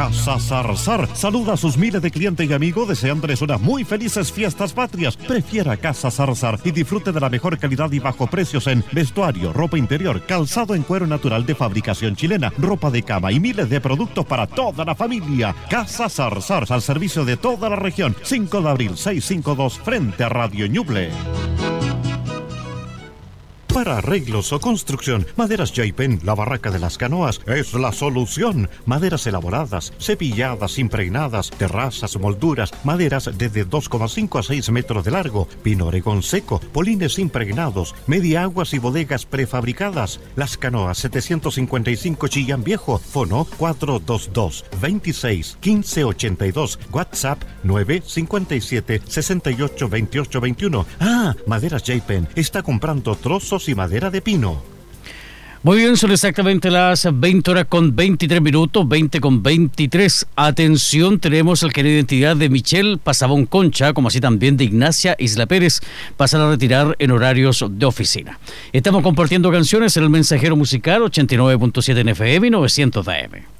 Casa Zarzar saluda a sus miles de clientes y amigos deseándoles unas muy felices fiestas patrias. Prefiera Casa Zarzar y disfrute de la mejor calidad y bajo precios en vestuario, ropa interior, calzado en cuero natural de fabricación chilena, ropa de cama y miles de productos para toda la familia. Casa Zarzar, al servicio de toda la región. 5 de abril, 652, frente a Radio Ñuble. Para arreglos o construcción, Maderas Jaipen, la barraca de las canoas, es la solución. Maderas elaboradas, cepilladas, impregnadas, terrazas, molduras, maderas desde 2,5 a 6 metros de largo, pino oregón seco, polines impregnados, media aguas y bodegas prefabricadas. Las canoas 755 Chillán Viejo, fono 422 26 15 82, WhatsApp 957 68 28 21. Maderas Jaipen está comprando trozos y madera de pino. Muy bien, son exactamente las 20:23, 20:23. Atención, tenemos el carnet de identidad de Michelle Pasabón Concha, como así también de Ignacia Isla Pérez, pasan a retirar en horarios de oficina. Estamos compartiendo canciones en el Mensajero Musical 89.7 en FM y 900 AM.